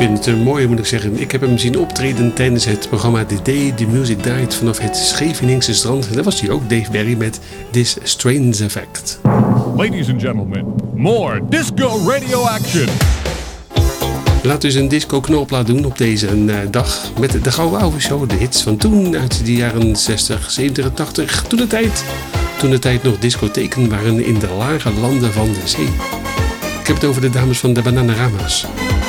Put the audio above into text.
vind het mooi, moet ik zeggen. Ik heb hem zien optreden tijdens het programma The Day The Music Died vanaf het Scheveningse strand. En daar was hij ook, Dave Berry, met This Strange Effect. Ladies and gentlemen, more disco radio action. Laat dus een disco-knoopplaat doen op deze dag met de Gouden Ouwe Show. De hits van toen uit de jaren 60, 70 en 80. Toen de tijd nog discotheken waren in de lage landen van de zee. Ik heb het over de dames van de Bananarama's.